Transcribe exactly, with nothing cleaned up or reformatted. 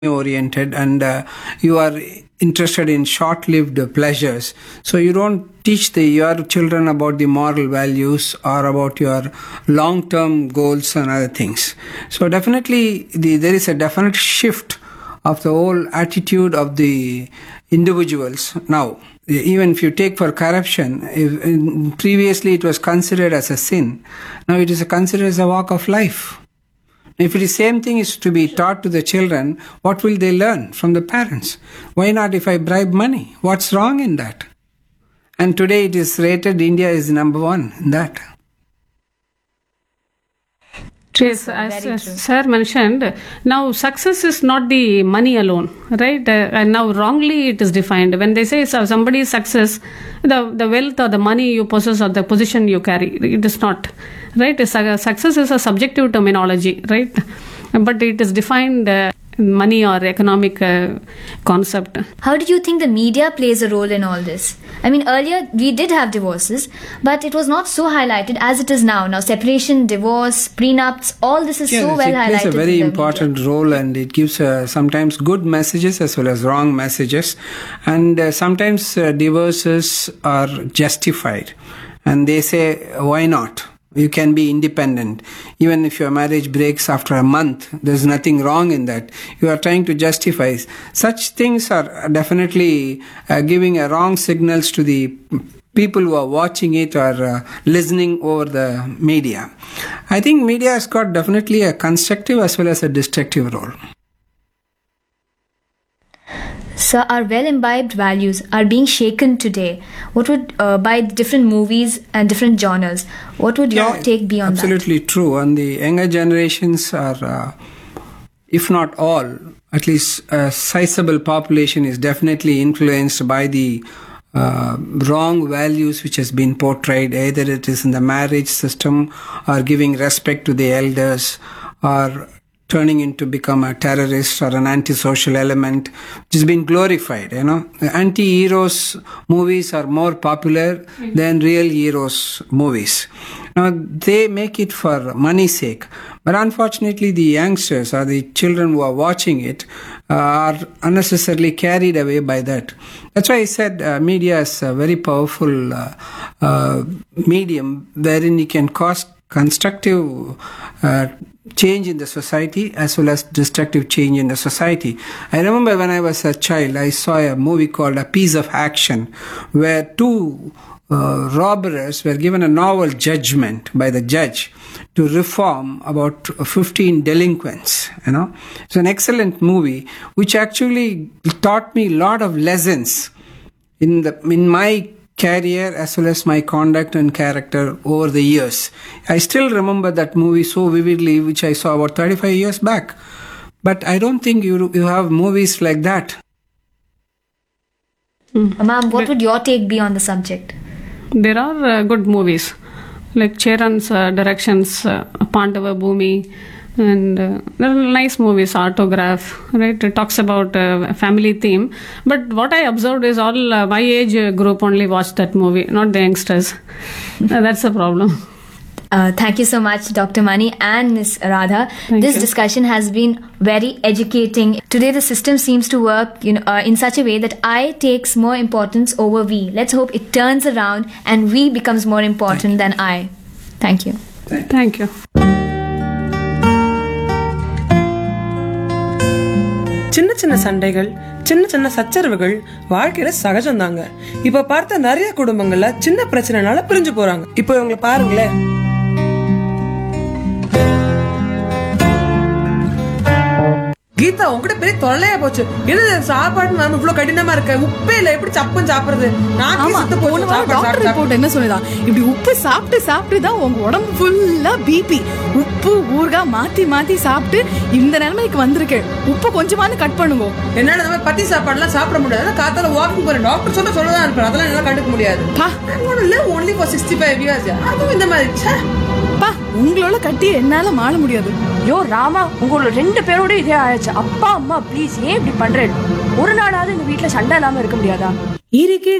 oriented and uh, you are interested in short-lived pleasures, so you don't teach the, your children about the moral values or about your long-term goals and other things. So definitely the, there is a definite shift of the whole attitude of the individuals now. Even if you take for corruption, if, previously it was considered as a sin, now it is considered as a walk of life. If the same thing is to be taught to the children, what will they learn from the parents? Why not if I bribe money? What's wrong in that? And today it is rated India is number one in that. Yes, as uh, sir mentioned, now success is not the money alone, right? Uh, and now wrongly it is defined. When they say so somebody is success, the, the wealth or the money you possess or the position you carry, it is not, right? It's a, success is a subjective terminology, right? But it is defined uh, money or economic uh, concept. How do you think the media plays a role in all this? I mean, earlier we did have divorces, but it was not so highlighted as it is now. Now, separation, divorce, prenups, all this is yes, so well it highlighted. It plays a very in the important media. role, and it gives uh, sometimes good messages as well as wrong messages. And uh, sometimes uh, divorces are justified. And they say, why not? You can be independent. Even if your marriage breaks after a month, there's nothing wrong in that. You are trying to justify. Such things are definitely uh, giving a wrong signals to the people who are watching it or uh, listening over the media. I think media has got definitely a constructive as well as a destructive role. So our well-imbibed values are being shaken today. What would, uh, by different movies and different genres, what would your Yeah, take be on absolutely that? true. And the younger generations are, uh, if not all, at least a sizable population is definitely influenced by the uh, wrong values which has been portrayed, either it is in the marriage system or giving respect to the elders or turning into become a terrorist or an antisocial element, which has been glorified, you know. Anti-heroes movies are more popular mm-hmm. than real heroes movies. Now, they make it for money's sake. But unfortunately, the youngsters or the children who are watching it uh, are unnecessarily carried away by that. That's why I said uh, media is a very powerful uh, uh, medium wherein you can cause constructive uh, change in the society as well as destructive change in the society. I remember when I was a child, I saw a movie called A Piece of Action, where two uh, robbers were given a novel judgment by the judge to reform about fifteen delinquents. You know, it's an excellent movie which actually taught me a lot of lessons in the in my career as well as my conduct and character over the years. I still remember that movie so vividly, which I saw about thirty-five years back. But I don't think you you have movies like that. Mm. Ma'am, what would your take be on the subject? There are uh, good movies like Cheran's uh, directions, uh, Pandava Bhumi, and uh, there are nice movies, Autograph, right? It talks about uh, a family theme. But what I observed is all uh, my age group only watched that movie, not the youngsters. uh, that's the problem. Uh, thank you so much, Doctor Mani and Miz Radha. Thank this you. discussion has been very educating. Today, the system seems to work, you know, uh, in such a way that I takes more importance over we. Let's hope it turns around and we becomes more important than I. Thank you. Thank you. சின்ன சின்ன சண்டைகள், சின்ன சின்ன சச்சரவுகள் வாழ்க்கையில சகஜம்தாங்க. இப்ப பார்த்த நிறைய குடும்பங்கள்ல சின்ன பிரச்சனைனால பிரிஞ்சு போறாங்க. இப்ப இவங்க பாருங்களேன். கீதா, உங்ககிட்ட பெரிய தொல்லையா போச்சு. என்ன சாப்பாடு மேம் இவ்வளவு கடினமா இருக்க? உப்பே இல்ல, எப்படி சப்புன்னு சாப்பிடுறது? டாக்டர் ரிப்போர்ட் என்ன சொல்லுதா? இப்படி உப்பு சாப்பிட்டு சாப்பிட்டு தான் உங்க உடம்பு ஃபுல்லா பிபி, உப்பு ஊறுகாய் மாத்தி மாத்தி சாப்பிட்டு இந்த நிலைமைக்கு வந்திருக்கு. உப்பு கொஞ்சமானு கட் பண்ணுங்க. என்னால நம்ம பத்தி சாப்பாடு எல்லாம் சாப்பிட முடியாது. காத்தால வாக்கிங் போறேன், டாக்டர் சொன்ன சொல்லதான் இருப்பேன். அதெல்லாம் என்னால கண்டுக்க முடியாது. Only for sixty five years. அதுவும் இந்த மாதிரி உங்களோட கட்டி என்னால மாற முடியாது. யோ ராமா, உங்களோட ரெண்டு பேரோட இதே ஆயிடுச்சு. அப்பா அம்மா ப்ளீஸ் ஏன் இப்படி பண்றேன்? ஒரு நாளாவது இந்த வீட்டுல சண்டை இல்லாம இருக்க முடியாதா? இருக்கு